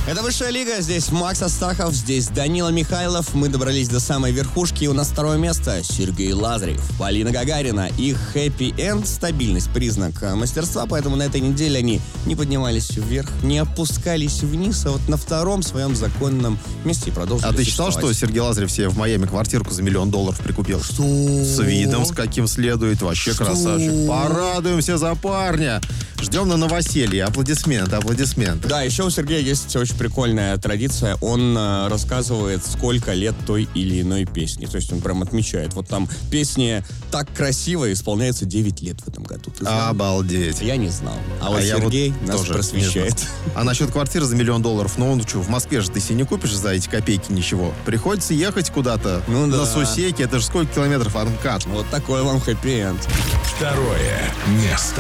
Это «Высшая лига», здесь Макс Астахов, здесь Данила Михайлов. Мы добрались до самой верхушки, и у нас второе место. Сергей Лазарев, Полина Гагарина. Их хэппи-энд, стабильность, признак мастерства, поэтому на этой неделе они не поднимались вверх, не опускались вниз, а вот на втором своем законном месте и продолжили. А ты считал, что Сергей Лазарев себе в Майами квартирку за $1 миллион прикупил? Что? С видом, с каким следует. Вообще Что? красавчик. Порадуемся за парня. Ждем на новоселье. Аплодисменты, аплодисменты. Да, еще у Сергея есть очень прикольная традиция. Он рассказывает, сколько лет той или иной песни. То есть он прям отмечает. Вот там песне «Так красиво» исполняется 9 лет в этом году. Ты знал? Обалдеть. Я не знал. А вот я Сергей вот нас тоже просвещает. не знал. А насчет квартиры за $1 миллион, ну что, в Москве же ты себе не купишь за эти копейки ничего. Приходится ехать куда-то на Сусеке. Это же сколько километров от МКАД. Вот такой вам хэппи-энд. Второе место.